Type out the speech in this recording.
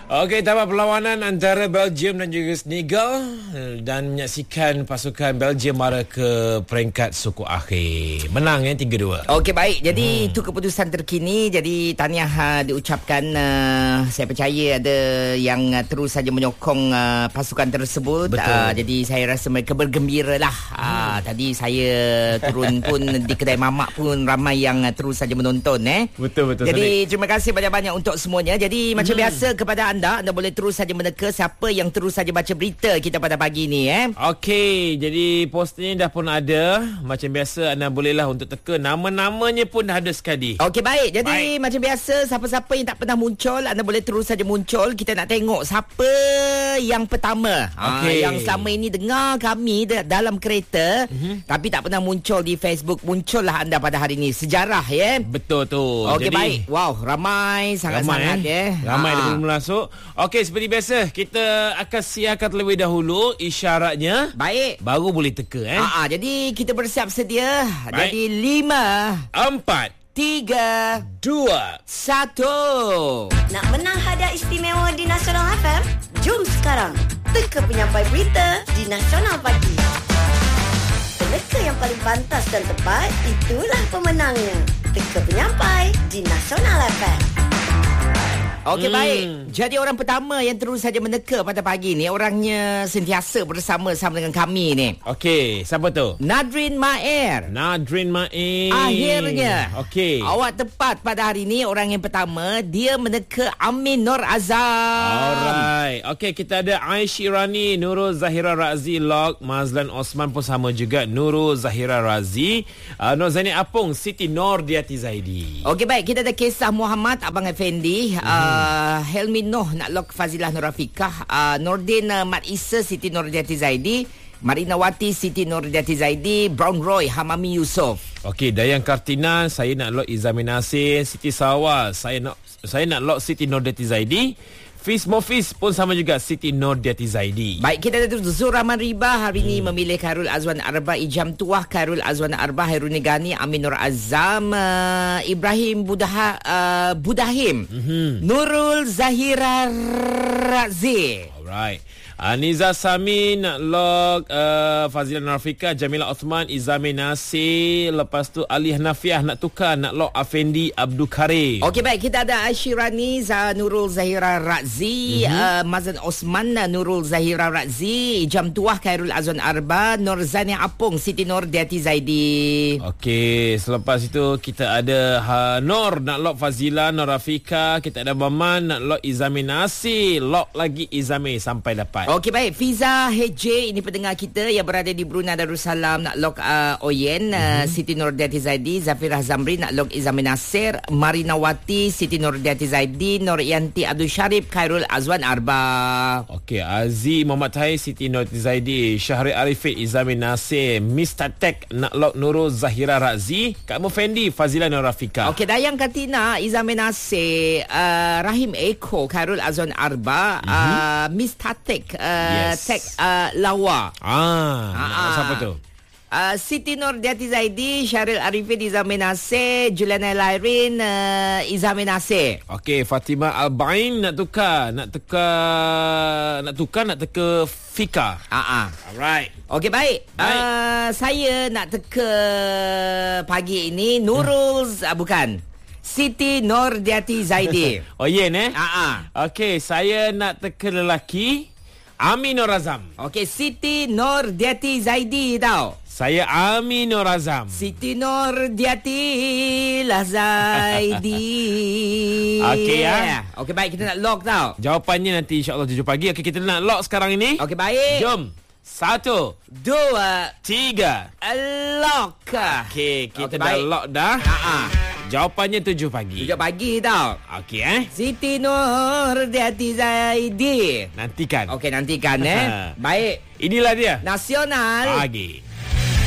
Okey, tamat perlawanan antara Belgium dan juga Senegal dan menyaksikan pasukan Belgium mara ke peringkat suku akhir. Menang 3-2. Okey, baik. Jadi itu keputusan terkini. Jadi tahniah diucapkan. Saya percaya ada yang terus saja menyokong pasukan tersebut. Jadi saya rasa mereka bergembira lah. Tadi saya turun pun di kedai mamak pun ramai yang terus saja menonton. Betul. Jadi terima kasih banyak-banyak untuk semuanya. Jadi macam biasa kepada anda boleh terus saja meneka siapa yang terus saja baca berita kita pada pagi ni. Okey, jadi poster ni dah pun ada. Macam biasa anda bolehlah untuk teka. Nama-namanya pun dah ada sekali. Okey, baik. Jadi macam biasa siapa-siapa yang tak pernah muncul, anda boleh terus saja muncul. Kita nak tengok siapa yang pertama. Yang selama ini dengar kami dalam kereta tapi tak pernah muncul di Facebook. Muncullah anda pada hari ini. Sejarah Betul tu. Okey, baik. Wow, ramai sangat-sangat Ramai dah belum masuk. Okey, seperti biasa kita akan siarkan terlebih dahulu isyaratnya. Baik. Baru boleh teka jadi kita bersiap sedia. Baik. Jadi 5 4 3 2 1. Nak menang hadiah istimewa di Nasional FM? Jom sekarang teka penyampai berita di Nasional Pagi. Peneka yang paling pantas dan tepat, itulah pemenangnya. Teka penyampai di Nasional FM. Okey, baik. Jadi orang pertama yang terus saja meneka pada pagi ni, orangnya sentiasa bersama-sama dengan kami ni. Okey, siapa tu? Nadrin Maer. Akhirnya. Okey. Awak tepat pada hari ni. Orang yang pertama, dia meneka Amin Nur Azam. Alright. Okey, kita ada Aish Irani, Nurul Zahira Razi, Lok, Mazlan Osman pun sama juga, Nurul Zahira Razi, Nur Zaini Apung, Siti Nordiati Zaidi. Okey, baik. Kita ada Kisah Muhammad, Abang Effendi, Helmi Noh nak lock Fazilah Nur Rafiqah, Nordin Mat Isa, Siti Nordiati Zaidi, Marina Wati, Siti Nordiati Zaidi, Brown Roy, Hamami Yusof. Okey, Dayang Kartina, saya nak lock Izamin Nasir, Siti Sawa, saya nak lock Siti Nordiati Zaidi. Fiz Mofis pun sama juga, Siti Nordiati Zaidi. Baik, kita ada Zuraman Riba hari ini memilih Khairul Azwan Arba, Ijam Tuah, Khairul Azwan Arba, Hairuni Gani, Amin Nur Azam, Ibrahim Budahim, Nurul Zahira Razi. Alright. Niza Sami nak lock Fazilah Narfika, Jamila Osman, Izami Nasir. Lepas tu Ali Hanafiah nak tukar, nak lock Afendi Abdul Karim. Okey, baik. Kita ada Aishirani, Nurul Zahira Razi, Mazan Osman, Nurul Zahira Razi, Jam Tuah, Khairul Azwan Arba, Nur Zani Apung, Siti Nordiati Zaidi. Okey, selepas itu kita ada Nur nak lock Fazilah Nur Rafika. Kita ada Baman nak lock Izami Nasir. Lock lagi Izami sampai dapat. Okey, baik. Fiza HJ, ini pendengar kita yang berada di Brunei Darussalam, nak lock Oyen, Siti Nordiati Zaidi, Zafirah Zamri nak lock Izamin Nasir, Marina Wati, Siti Nordiati Zaidi, Nur Yanti Abdul Syarif, Khairul Azwan Arba. Okey, Aziz Muhammad Tahir, Siti Nordiati Zaidi, Syahri Arifin, Izamin Nasir, Mr. Tech nak lock Nurul Zahira Razi, Kak Mufendi, Fazilah Nur Rafika. Okey, Dayang Katina, Izamin Nasir, Rahim Eko, Khairul Azwan Arba, Mr. Tech, Tech Lawa. Siapa tu? Siti Nordiati Zaidi, Syaril Arifin, Izamin Nasir, Juliana Lairin, Izamin Nasir. Okey, Fatimah Albain nak teka Fika. Alright. Okey, baik. Saya nak teka pagi ini Nurul bukan Siti Nordiati Zaidi. Okey, saya nak teka lelaki Amin Nur Azam. Okey, Siti Nordiati Zaidi tau. Saya Amin Nur Azam. Siti Nordiati lah Zaidi. Okey Okey, baik, kita nak lock tau. Jawapannya nanti insya-Allah 7 pagi. Okey, kita nak lock sekarang ini. Okey, baik. Jom. 1 2 3 lock. Okey, kita dah lock dah. Jawapannya 7 pagi. 7 pagi tau. Okey Siti Nordiati Zaidi. Nantikan. Okey, nantikan Baik. Inilah dia Nasional Pagi.